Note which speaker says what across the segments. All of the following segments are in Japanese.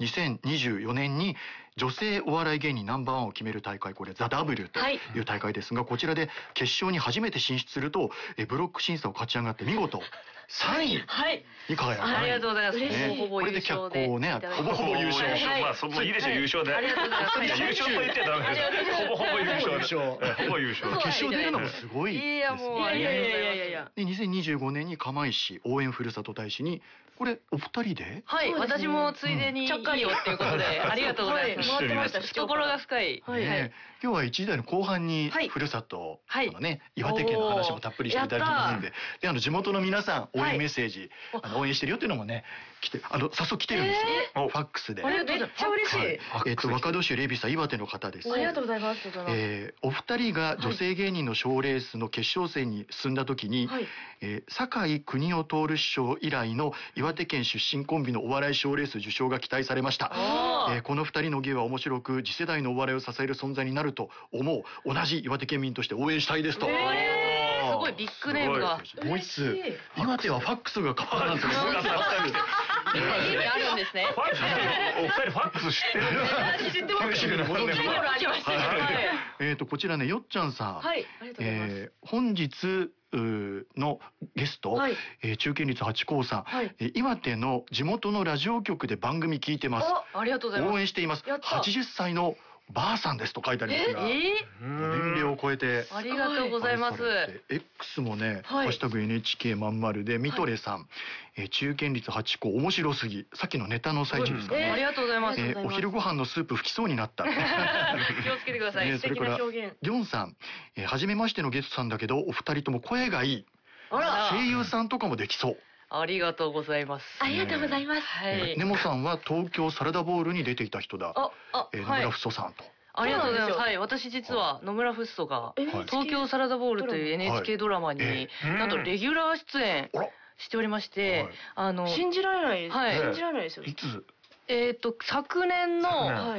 Speaker 1: 2024年に女性お笑い芸人ナンバーワンを決める大会、これザ・ W という大会ですが、こちらで決勝に初めて進出するとブロック審査を勝ち上がって見事3位に輝いた。
Speaker 2: ありがとうございます。
Speaker 1: これで脚光をね、ほぼほぼ優勝。
Speaker 3: まあそのいいでしょ優勝で。
Speaker 2: ありがとうございます。
Speaker 3: 優勝と言ってダメです。ほぼほぼ優勝。ほぼ優勝。
Speaker 1: 決勝出るのもすごいですね。
Speaker 2: いやもういや。
Speaker 1: で2025年に釜石応援ふるさと大使に、これお二人で？
Speaker 2: はい、私もついでにちゃっかりよっていうことでありがとうございます。回ってました。懐が深い。
Speaker 1: 今日は1時台の後半にふるさとのね岩手県の話もたっぷりしていただきますんで、で地元の皆さん応援メッセージ応援してるよっていうのもね来て早速来てるんですよ。ファックスで。
Speaker 2: めっちゃ嬉しい。
Speaker 1: 若年レビさん岩手の方です。
Speaker 2: ありがとうございます。
Speaker 1: お二人が女性芸人の賞レースの決勝戦に進んだ時に、酒井邦夫徹師匠以来の岩手県出身コンビのお笑い賞レース受賞が期待されました。この二人の芸は面白く次世代のお笑いを支える存在になると思う。同じ岩手県民として応援したいですと。
Speaker 2: すごいビッグネームが。
Speaker 1: もう一つ、岩手はファックスが変わらんと。
Speaker 2: 意味あるんですね。
Speaker 3: お二人ファックス知ってる？
Speaker 2: 知ってます。
Speaker 1: こちらね、よっちゃんさん。
Speaker 2: はい、ありがとうございます。
Speaker 1: 本日のゲスト、中堅率8高さん、岩手の地元のラジオ局で番組聞いてます。
Speaker 2: ありがとうございます。
Speaker 1: 応援しています。80歳のばあさんですと書いてありますが、年齢を超えて
Speaker 2: ありがとうございます。
Speaker 1: X もね、ハッシュタグ NHK まんまるでミトレさん、中堅率8高面白すぎ、さっきのネタの最中ですかね。
Speaker 2: ありがとうございます。
Speaker 1: お昼ご飯のスープ吹きそうになった。
Speaker 2: 気をつけてください。
Speaker 1: それからギョンさん、初めましてのゲストさんだけどお二人とも声がいい。声優さんとかもできそう。
Speaker 2: ありがとうございます。
Speaker 4: ありがとうございます。
Speaker 1: ネモさんは東京サラダボールに出ていた人だ。野村フッソさんと。
Speaker 2: ありがとうございます。はい、私実は野村フッソが東京サラダボールという NHK ドラマになんとレギュラー出演しておりまして、
Speaker 4: 信じられないです。
Speaker 2: はい、
Speaker 4: 信じられないですよ。
Speaker 1: いつ？
Speaker 2: 昨年の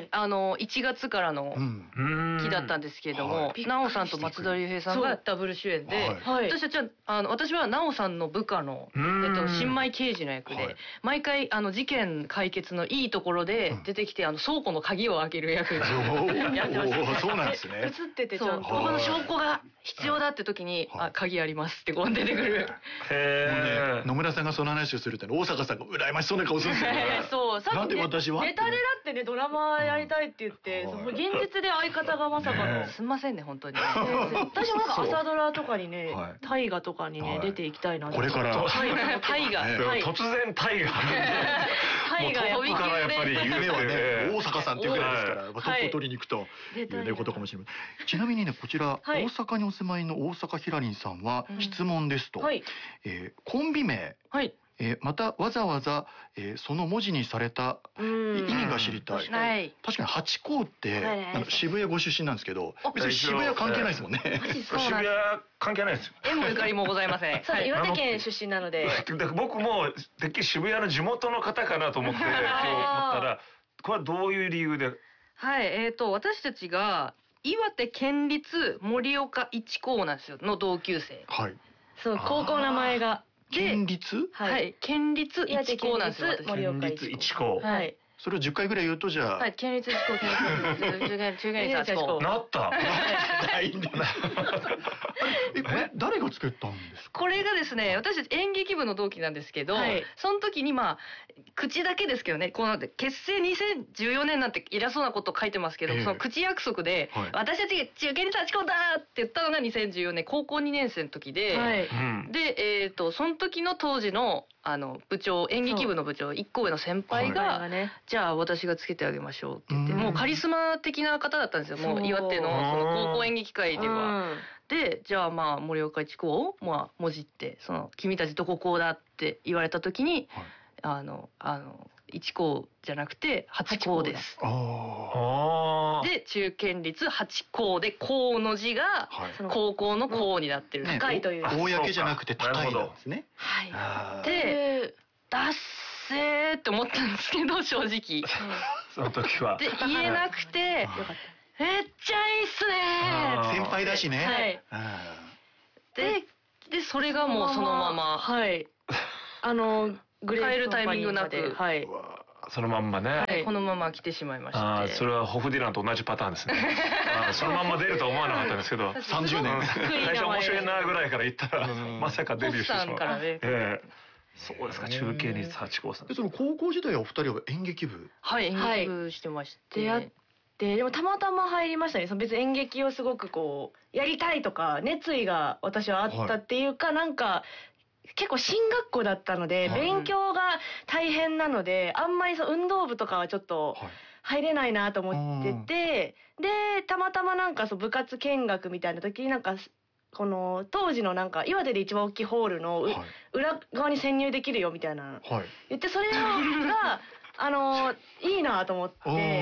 Speaker 2: 1月からの期だったんですけれども、奈緒さんと松田龍平さんがダブル主演で、私は奈緒さんの部下の新米刑事の役で、毎回事件解決のいいところで出てきて倉庫の鍵を開ける役やってました。
Speaker 1: そうなんですね。
Speaker 4: 映っててちゃんと
Speaker 2: ここの証拠が必要だって時に鍵ありますってこう出てくる。
Speaker 1: 野村さんがその話をするって大阪さんが羨ましそうな顔するんですよね。
Speaker 4: そう、さっきね、
Speaker 1: 私は
Speaker 4: ネタでだってね、ドラマやりたいって言って、現実で相方がまさかの。
Speaker 2: すんませんね、本当に。
Speaker 4: 私もなんか朝ドラとかにね、大河とかにね、出ていきたいな。
Speaker 1: これから。
Speaker 2: 大河。
Speaker 3: 突然大河。
Speaker 2: 大河
Speaker 3: 飛びからやっぱり
Speaker 1: 夢はね、大阪さんっていうぐらいですから、トップ取りに行くということかもしれない。ちなみにね、こちら、大阪にお住まいの大阪ひらりんさんは、質問ですと、コンビ名。またわざわざ、その文字にされた意味が知りたい。確かにハチ公って渋谷ご出身なんですけど、別に渋谷関係ないですもんね。
Speaker 3: 渋谷関係ないですよ。
Speaker 2: 縁もゆかりもございません。
Speaker 4: 岩手県出身なので。
Speaker 3: 僕もてっきり渋谷の地元の方かなと思って今日思ったら、これはどういう理由で？
Speaker 2: はい、私たちが岩手県立盛岡一高なんですよの同級生。
Speaker 1: はい。
Speaker 4: そう、高校名前が。
Speaker 1: 県立？
Speaker 2: はい。県立一高なんですよ。
Speaker 3: 県立一高。
Speaker 2: はい。
Speaker 1: それを10回ぐらい言うとじゃあ。
Speaker 2: はい、県立一高、県立一高。
Speaker 3: なった。
Speaker 1: ないんだな。これ誰が作ったんですか？
Speaker 2: これがですね、私たち演劇部の同期なんですけど、その時に口だけですけどね、こう結成2014年なんて偉そうなこと書いてますけど、その口約束で、私たちが中堅立ち込んだって言ったのが2014年高校2年生の時で、で、その時の当時の部長、演劇部の部長、1個上の先輩が、じゃあ私がつけてあげましょうって言って、もうカリスマ的な方だったんですよ、もう岩手のその高校演劇界では。で、じゃあ盛岡一高をもじって、君たちどこ校だって言われた時に、一高じゃなくて八高です。で、中堅率8高で、高の字が高校の高になってる。
Speaker 4: 高いという。
Speaker 1: 公じゃなくて高いなんですね。
Speaker 2: はい。で、ダッセーって思ったんですけど、正直。
Speaker 3: その時は。
Speaker 2: で、言えなくて、めっちゃいいっすねー。
Speaker 1: 先輩だしね。
Speaker 2: はい。で、それがもうそのまま。はい。
Speaker 4: 変
Speaker 2: えるタイミングなく。はい。
Speaker 3: そのまんまね。
Speaker 2: このまま来てしまいました。
Speaker 3: それはホフディランと同じパターンですね。そのまんま出るとは思わなかったんですけど、
Speaker 1: 30年
Speaker 3: 最初面白いなぐらいから言ったらまさかデビューしてしまう。そうですか。中継に幸子さん。
Speaker 1: でその高校時代はお二人は演劇部。
Speaker 2: はい演劇部してまして。
Speaker 4: 出会ってでもたまたま入りましたね。別に演劇をすごくこうやりたいとか熱意が私はあったっていうか、なんか結構進学校だったので、勉強が大変なのであんまり運動部とかはちょっと入れないなと思ってて、でたまたまなんか部活見学みたいな時になんかこの当時のなんか岩手で一番大きいホールの裏側に潜入できるよみたいな言って、それがいいなと思って、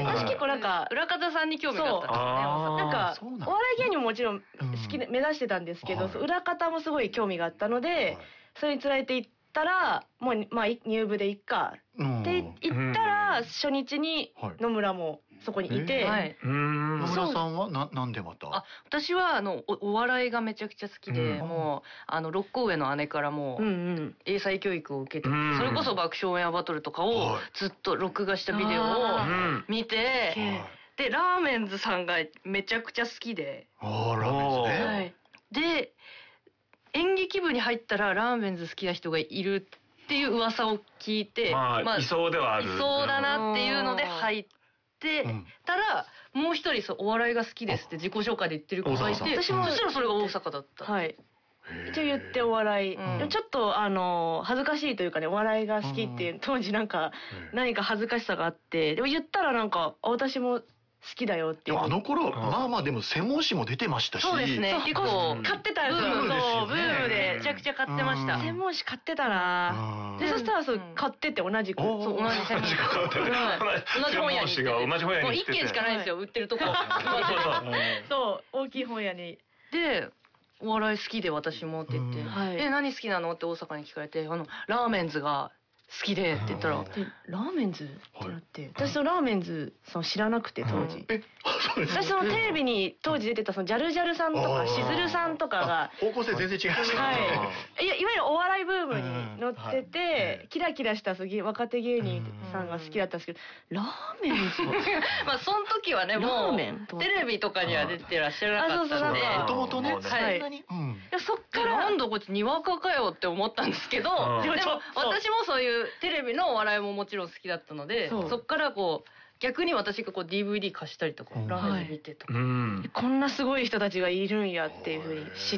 Speaker 4: 私結構なんか
Speaker 2: 裏方さんに興味があったんですね。
Speaker 4: なんかお笑い芸人ももちろん好きで目指してたんですけど、裏方もすごい興味があったので、それにつられていったらもうまあ入部でいっかって言ったら、初日に野村もそこにいて。
Speaker 1: 野村さんはなんでまた？
Speaker 2: 私はお笑いがめちゃくちゃ好きで、もう6個上の姉からも英才教育を受けて、それこそ爆笑オンエアバトルとかをずっと録画したビデオを見て、でラーメンズさんがめちゃくちゃ好きで、
Speaker 1: ラーメンズね。
Speaker 2: で演劇部に入ったらラーメンズ好きな人がいるっていう噂を聞いて、
Speaker 3: いそうではある。
Speaker 2: いそうだなっていうので入ってたら、もう一人お笑いが好きですって自己紹介で言ってる子がいて、私もそしたらそれが大阪だった。
Speaker 4: はい。一応言ってお笑い、ちょっと恥ずかしいというかね、お笑いが好きっていう当時なんか何か恥ずかしさがあって、でも言ったらなんか私も好きだよっていう。
Speaker 1: あの頃まあまあでも専門誌も出てましたし。
Speaker 2: そうですね。結構
Speaker 4: 買ってたんですよ。
Speaker 1: ブ
Speaker 2: ームでめちゃくちゃ買ってました。
Speaker 4: 専門誌買ってたな。でそしたら買ってて同じく。
Speaker 2: そう同じ専門誌買ってる。同じ本屋に。もう一軒しかないんですよ売ってるとこ。
Speaker 4: そう大きい本屋に。
Speaker 2: でお笑い好きで私もって言って、何好きなのって大阪に聞かれて、ラーメンズが好きでって言ったら、
Speaker 4: ラーメンズってなって、私ラーメンズ知らなくて当時。私テレビに当時出てたジャルジャルさんとかしずるさんとかが
Speaker 1: 方向性全然違いました。
Speaker 4: いわゆるお笑いブームに乗ってて、キラキラした若手芸人さんが好きだったんですけど、ラーメンズ
Speaker 2: まあその時はねもうテレビとかには出てらっしゃらなかったので、
Speaker 1: もともとね。
Speaker 4: そっから
Speaker 2: なんだこいつにわかかよって思ったんですけど、でも私もそういうテレビのお笑いももちろん好きだったので、そっから逆に私がDVD 貸したりとかラーメン見てとか、
Speaker 4: こんなすごい人たちがいるんやっていうふうに知って、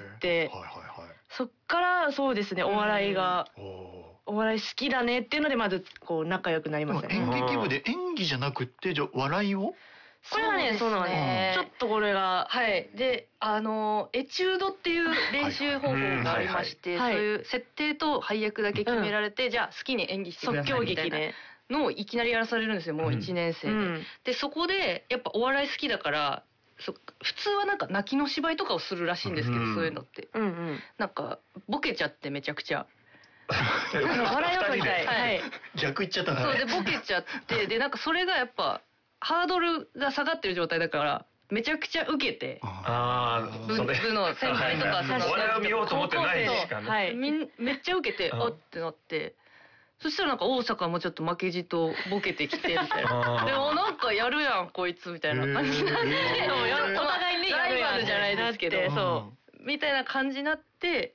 Speaker 4: そっからそうですね、お笑い好きだねっていうのでまず仲良くなりましたね。
Speaker 1: 演劇部で演技じゃなくて笑いを。
Speaker 4: これはね、そうなんです。ちょっとこれが
Speaker 2: でエチュードっていう練習方法がありまして、そういう設定と配役だけ決められて、じゃあ好きに演技してくださいみたいなのをいきなりやらされるんですよ、もう1年生で。でそこでやっぱお笑い好きだから普通はなんか泣きの芝居とかをするらしいんですけど、そういうのってなんかボケちゃってめちゃくちゃ
Speaker 4: 笑いを取りたい。
Speaker 1: 逆言っちゃったな。
Speaker 2: そうでボケちゃってでなんかそれがやっぱハードルが下がってる状態だからめちゃくちゃ受けて、部の先輩とか
Speaker 3: お笑いを見ようと思ってないしかね、
Speaker 2: めっちゃ受けてあってなって、そしたらなんか大阪もちょっと負けじとボケてきてみたいな、でもなんかやるやんこいつみたいな感じになって、お互いにライバルじゃないですけど、そうみたいな感じになって。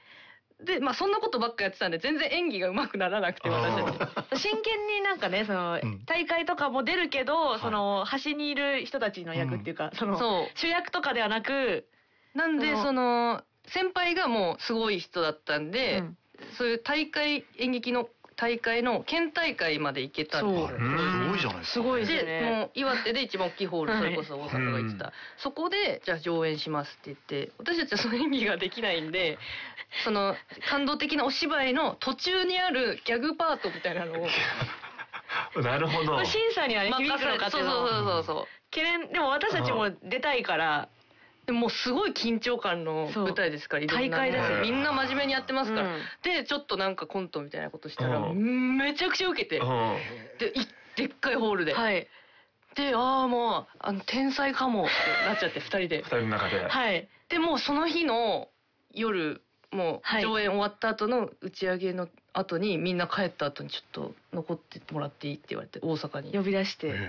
Speaker 2: でそんなことばっかやってたんで全然演技が上手くならなくて、私たち真剣になんかね大会とかも出るけど端にいる人たちの役っていうか主役とかではなく、 なんで先輩がもうすごい人だったんで、そういう演劇の大会の県大会まで行けたんですよ。
Speaker 1: すごいじゃないですか。
Speaker 4: すごいですね。
Speaker 2: もう岩手で一番大きいホール、それこそ大阪が言ってた、そこでじゃあ上演しますって言って、私たちはその演技ができないんで、感動的なお芝居の途中にあるギャグパートみたいなのを
Speaker 3: なるほど、
Speaker 4: 審査には響くのかっていうの
Speaker 2: そう
Speaker 4: 懸念。でも私たちも出たいから、
Speaker 2: でもすごい緊張感の舞台ですから、
Speaker 4: 大会ですよ。
Speaker 2: みんな真面目にやってますから、でちょっとなんかコントみたいなことしたらめちゃくちゃ受けて、でっかいホールで、でもう天才かもってなっちゃって、2人の中で。でもうその日の夜もう上演終わった後の打ち上げの後にみんな帰った後にちょっと残ってってもらっていいって言われて大阪に
Speaker 4: 呼び出して